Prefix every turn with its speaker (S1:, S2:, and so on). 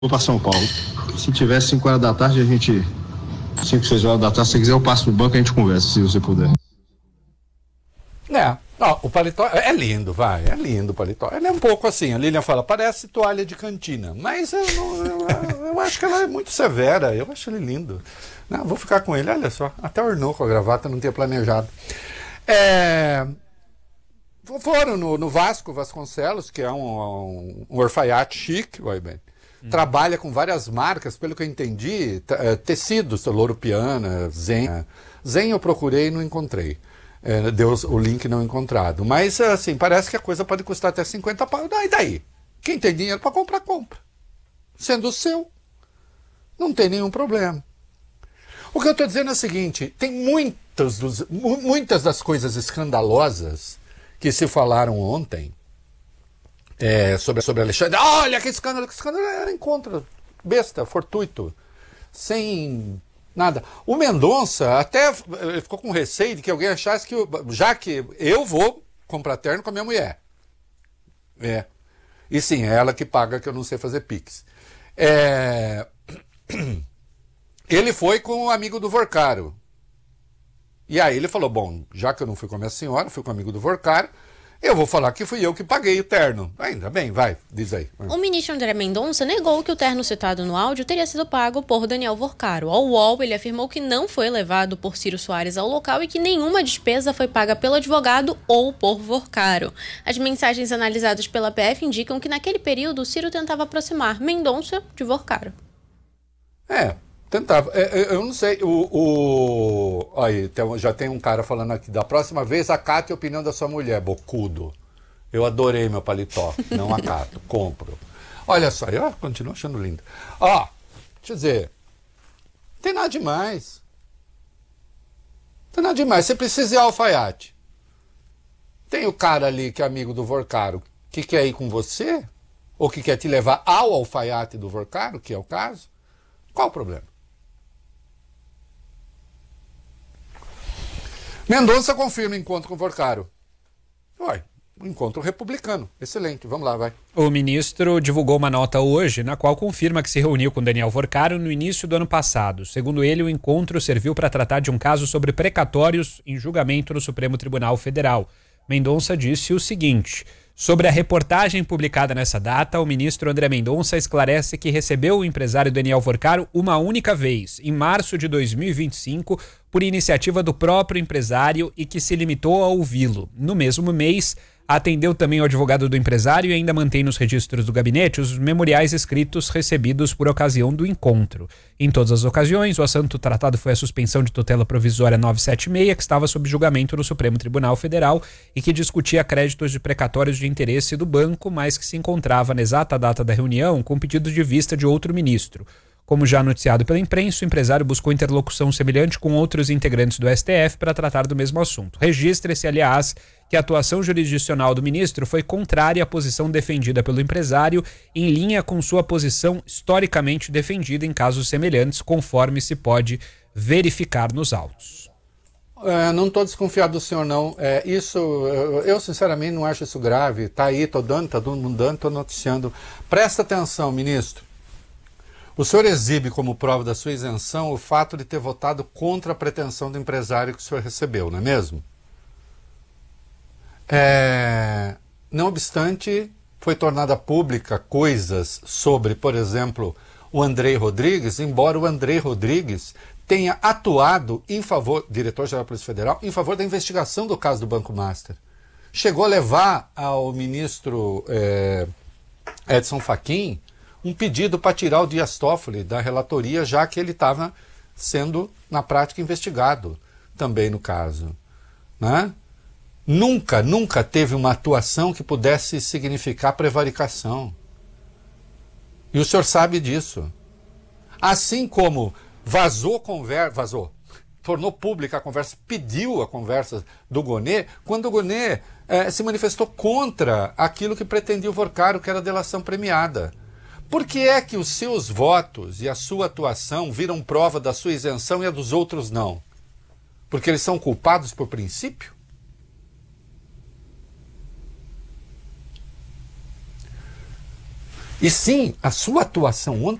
S1: Vou para São Paulo. Se tiver 5 horas da tarde, a gente... 5, 6 horas da tarde, se você quiser eu passo no banco e a gente conversa, se você puder.
S2: O paletó é lindo, vai, é lindo o paletó. Ele é um pouco assim, a Lilian fala, parece toalha de cantina, mas eu acho que ela é muito severa, eu acho ele lindo. Não, vou ficar com ele, olha só, até ornou com a gravata, não tinha planejado. Foram no Vasco Vasconcelos, que é um orfaiate chique, vai bem. Trabalha com várias marcas, pelo que eu entendi, tecidos, Louro Piana, Zen. Zen eu procurei e não encontrei. Deu o link não encontrado. Mas, assim, parece que a coisa pode custar até 50 pau. E daí? Quem tem dinheiro para comprar, compra. Sendo o seu, não tem nenhum problema. O que eu estou dizendo é o seguinte, tem muitas das coisas escandalosas que se falaram ontem, sobre Alexandre. Olha que escândalo, era encontro besta, fortuito, sem nada. O Mendonça até ficou com receio de que alguém achasse que, já que eu vou comprar terno com a minha mulher. E sim, é ela que paga, que eu não sei fazer Pix. Ele foi com um amigo do Vorcaro. E aí ele falou, bom, já que eu não fui com a minha senhora, fui com o amigo do Vorcaro, eu vou falar que fui eu que paguei o terno. Ainda bem, vai, diz aí.
S3: O ministro André Mendonça negou que o terno citado no áudio teria sido pago por Daniel Vorcaro. Ao UOL, ele afirmou que não foi levado por Ciro Soares ao local e que nenhuma despesa foi paga pelo advogado ou por Vorcaro. As mensagens analisadas pela PF indicam que naquele período Ciro tentava aproximar Mendonça de Vorcaro.
S2: Tentava. Eu não sei. Aí, já tem um cara falando aqui. Da próxima vez, acate a opinião da sua mulher, bocudo. Eu adorei meu paletó. Não acato. Compro. Olha só. Eu continuo achando lindo. Deixa eu dizer. Não tem nada demais. Você precisa ir ao alfaiate. Tem o cara ali que é amigo do Vorcaro que quer ir com você? Ou que quer te levar ao alfaiate do Vorcaro, que é o caso? Qual o problema? Mendonça confirma encontro com Vorcaro. Um encontro republicano. Excelente. Vamos lá, vai.
S4: O ministro divulgou uma nota hoje na qual confirma que se reuniu com Daniel Vorcaro no início do ano passado. Segundo ele, o encontro serviu para tratar de um caso sobre precatórios em julgamento no Supremo Tribunal Federal. Mendonça disse o seguinte: sobre a reportagem publicada nessa data, o ministro André Mendonça esclarece que recebeu o empresário Daniel Vorcaro uma única vez, em março de 2025, por iniciativa do próprio empresário e que se limitou a ouvi-lo. No mesmo mês, atendeu também o advogado do empresário e ainda mantém nos registros do gabinete os memoriais escritos recebidos por ocasião do encontro. Em todas as ocasiões, o assunto tratado foi a suspensão de tutela provisória 976, que estava sob julgamento no Supremo Tribunal Federal e que discutia créditos de precatórios de interesse do banco, mas que se encontrava na exata data da reunião com pedido de vista de outro ministro. Como já noticiado pela imprensa, o empresário buscou interlocução semelhante com outros integrantes do STF para tratar do mesmo assunto. Registra-se, aliás, que a atuação jurisdicional do ministro foi contrária à posição defendida pelo empresário, em linha com sua posição historicamente defendida em casos semelhantes, conforme se pode verificar nos autos.
S2: Não estou desconfiado do senhor, não. Eu sinceramente não acho isso grave. Tá aí, tô dando, tá todo mundo dando, tô noticiando. Presta atenção, ministro. O senhor exibe como prova da sua isenção o fato de ter votado contra a pretensão do empresário que o senhor recebeu, não é mesmo? Não obstante, foi tornada pública coisas sobre, por exemplo, o Andrei Rodrigues, embora o Andrei Rodrigues tenha atuado em favor, diretor-geral da Polícia Federal, em favor da investigação do caso do Banco Master. Chegou a levar ao ministro Edson Fachin um pedido para tirar o Dias Toffoli da relatoria, já que ele estava sendo, na prática, investigado também no caso. Né? Nunca teve uma atuação que pudesse significar prevaricação. E o senhor sabe disso. Assim como tornou pública a conversa, pediu a conversa do Gonê, quando o Gonê se manifestou contra aquilo que pretendia o Vorcaro, que era a delação premiada. Por que é que os seus votos e a sua atuação viram prova da sua isenção e a dos outros não? Porque eles são culpados por princípio? E sim, a sua atuação ontem